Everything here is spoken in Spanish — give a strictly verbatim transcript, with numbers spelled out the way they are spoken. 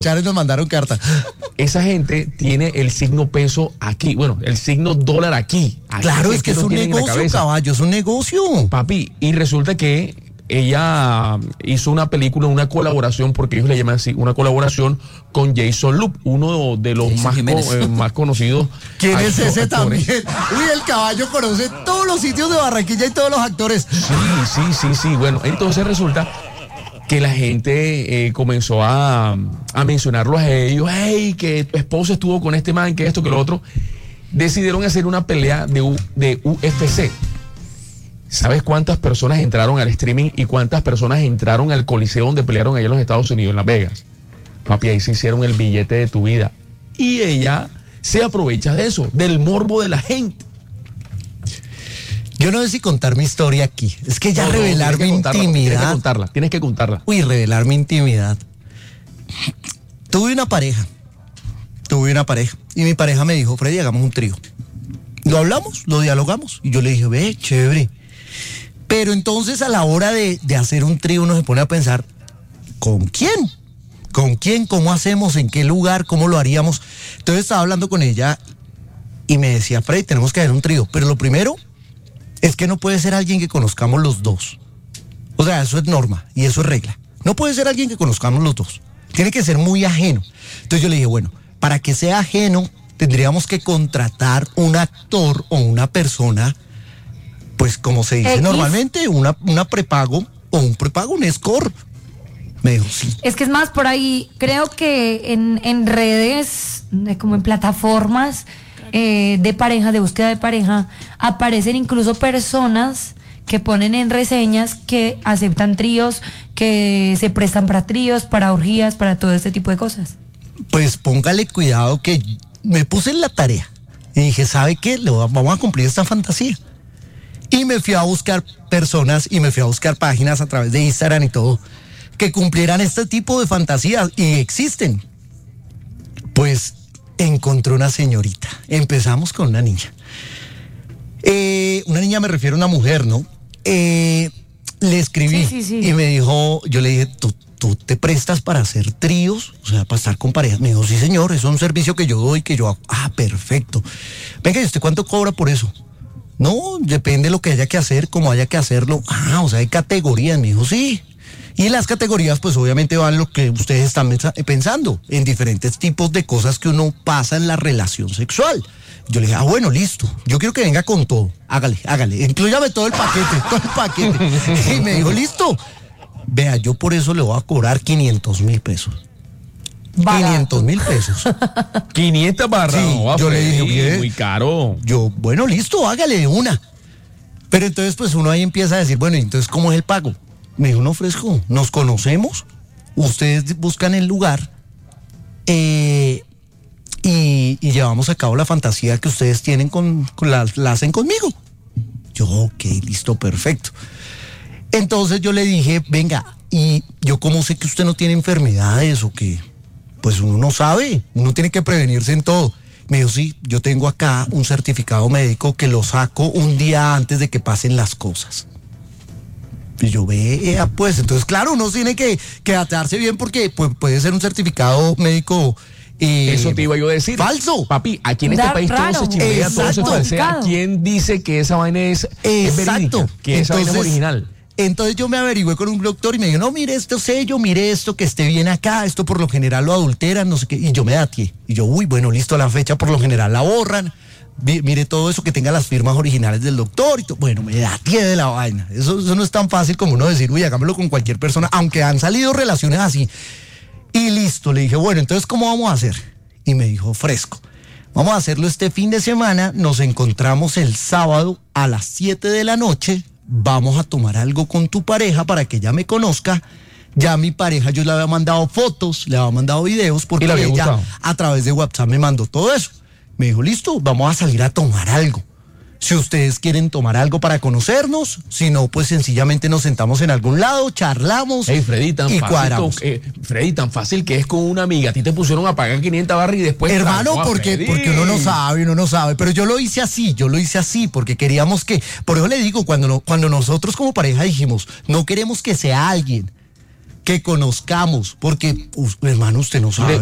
Chávez nos mandaron carta. Esa gente tiene el signo peso aquí, bueno, el signo dólar aquí. aquí claro, es que es un negocio, caballo, es un negocio. Papi, y resulta que ella hizo una película, una colaboración, porque ellos le llaman así, una colaboración con Jason Lup, uno de los más, co- eh, más conocidos. ¿Quién actores. es ese también? Uy, el caballo conoce todos los sitios de Barranquilla y todos los actores. Sí, sí, sí, sí. Bueno, entonces resulta que la gente eh, comenzó a, a mencionarlos a ellos. Hey, que tu esposo estuvo con este man, que esto, que lo otro. Decidieron hacer una pelea de, U, de U F C. ¿Sabes cuántas personas entraron al streaming y cuántas personas entraron al coliseo donde pelearon allá en los Estados Unidos, en Las Vegas? Papi, ahí se hicieron el billete de tu vida. Y ella se aprovecha de eso, del morbo de la gente. Yo no sé si contar mi historia aquí. Es que ya No, no, revelar mi tienes que contarla, intimidad. Tienes que contarla, tienes que contarla. Uy, revelar mi intimidad. Tuve una pareja. Tuve una pareja. Y mi pareja me dijo, Freddy, hagamos un trío. Lo hablamos, lo dialogamos. Y yo le dije, ve, chévere. Pero entonces a la hora de, de hacer un trío uno se pone a pensar, ¿con quién? ¿Con quién? ¿Cómo hacemos? ¿En qué lugar? ¿Cómo lo haríamos? Entonces estaba hablando con ella y me decía, Freddy, tenemos que hacer un trío. Pero lo primero es que no puede ser alguien que conozcamos los dos. O sea, eso es norma y eso es regla. No puede ser alguien que conozcamos los dos. Tiene que ser muy ajeno. Entonces yo le dije, bueno, para que sea ajeno, tendríamos que contratar un actor o una persona, pues como se dice X. normalmente, una, una prepago o un prepago, un score. Me dijo, sí. Es que es más, por ahí, creo que en, en redes, como en plataformas eh, de pareja, de búsqueda de pareja, aparecen incluso personas que ponen en reseñas que aceptan tríos, que se prestan para tríos, para orgías, para todo este tipo de cosas. Pues póngale cuidado que me puse en la tarea y dije, ¿sabe qué? Le voy a- vamos a cumplir esta fantasía. Y me fui a buscar personas y me fui a buscar páginas a través de Instagram y todo que cumplieran este tipo de fantasías y existen. Pues encontré una señorita. Empezamos con una niña. Eh, una niña me refiero a una mujer, ¿no? Eh, le escribí Sí, sí, sí. y me dijo, yo le dije, ¿tú, tú te prestas para hacer tríos? O sea, para estar con parejas. Me dijo, sí señor, eso es un servicio que yo doy, que yo hago. Ah, perfecto. Venga, ¿y usted cuánto cobra por eso? No, depende de lo que haya que hacer, cómo haya que hacerlo. Ah, o sea, hay categorías. Me dijo, sí. Y las categorías, pues obviamente van lo que ustedes están mensa- pensando, en diferentes tipos de cosas que uno pasa en la relación sexual. Yo le dije, ah, bueno, listo. Yo quiero que venga con todo. Hágale, hágale. Inclúyame todo el paquete, todo el paquete. Y me dijo, listo. Vea, yo por eso le voy a cobrar quinientos mil pesos. Barato. quinientos mil pesos. quinientas barras. Sí, no, yo le Freddy, dije, ¿qué? muy caro. Yo, bueno, listo, hágale de una. Pero entonces, pues uno ahí empieza a decir, bueno, ¿y entonces cómo es el pago? Me dijo, no, fresco, nos conocemos, ustedes buscan el lugar eh, y, y llevamos a cabo la fantasía que ustedes tienen con, con la, la hacen conmigo. Yo, ok, listo, perfecto. Entonces yo le dije, venga, y yo cómo sé que usted no tiene enfermedades o que, pues uno no sabe, uno tiene que prevenirse en todo. Me dijo, sí, yo tengo acá un certificado médico que lo saco un día antes de que pasen las cosas. Y yo, vea, pues, entonces, claro, uno tiene que, que atarse bien porque pues, puede ser un certificado médico. Eh, Eso te iba yo a decir. Falso. Papi, aquí en este Da- país raro. todo se chivea, todo se Exacto. falsea. ¿Quién dice que esa vaina es, es verídica? Exacto. Que esa vaina es original. Entonces yo me averigüé con un doctor y me dijo, no, mire esto sello, mire esto que esté bien acá, esto por lo general lo adulteran, no sé qué. Y yo me dateé. Y yo, uy, bueno, listo, la fecha por lo general la borran. Vi- Mire todo eso que tenga las firmas originales del doctor y todo. Bueno, me dateé de la vaina. Eso, eso no es tan fácil como uno decir, uy, hagámoslo con cualquier persona, aunque han salido relaciones así. Y listo, le dije, bueno, entonces, ¿cómo vamos a hacer? Y me dijo, fresco. Vamos a hacerlo este fin de semana, nos encontramos el sábado a las siete de la noche, vamos a tomar algo con tu pareja para que ella me conozca. Ya mi pareja, yo le había mandado fotos, le había mandado videos, porque ¿Y le había ella gustado? a través de WhatsApp me mandó todo eso. Me dijo, listo, vamos a salir a tomar algo. Si ustedes quieren tomar algo para conocernos, si no, pues sencillamente nos sentamos en algún lado, charlamos Ey, Freddy, tan y fácil. cuadramos. con- eh, Freddy, tan fácil que es con una amiga. A ti te pusieron a pagar quinientas barras y después. Hermano, trancó a porque, Freddy. porque uno no sabe, uno no sabe, pero yo lo hice así, yo lo hice así, porque queríamos que, por eso le digo, cuando, no, cuando nosotros como pareja dijimos, no queremos que sea alguien que conozcamos, porque, uh, hermano, usted no sabe.